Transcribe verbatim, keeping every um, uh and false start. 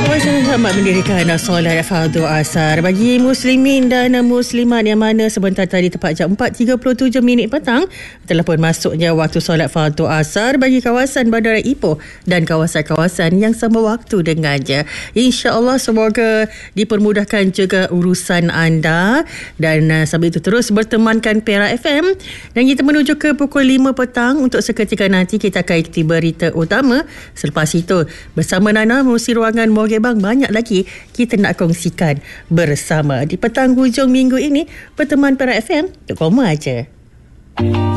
Selamat mendirikan solat fardu asar bagi muslimin dan muslimat yang mana sebentar tadi tepat jam empat tiga puluh tujuh minit petang telah pun masuknya waktu solat fardu asar bagi kawasan Bandara Ipoh dan kawasan-kawasan yang sama waktu dengannya. InsyaAllah semoga dipermudahkan juga urusan anda dan uh, sambil itu terus bertemankan Perak F M dan kita menuju ke pukul lima petang. Untuk seketika nanti kita akan ikuti berita utama. Selepas itu bersama Nana mengurusi ruangan Morgan Bang, banyak lagi kita nak kongsikan bersama di petang hujung minggu ini. Pertemuan Perak F M untuk koma aja.